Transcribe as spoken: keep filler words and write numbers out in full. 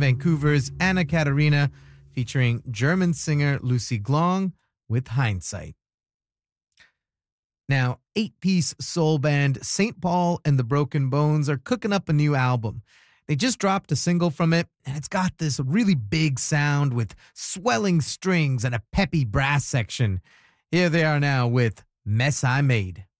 Vancouver's Anna Katarina, featuring German singer Lucy Glong with Hindsight. Now, eight-piece soul band Saint Paul and the Broken Bones are cooking up a new album. They just dropped a single from it, and it's got this really big sound with swelling strings and a peppy brass section. Here they are now with Mess I Made.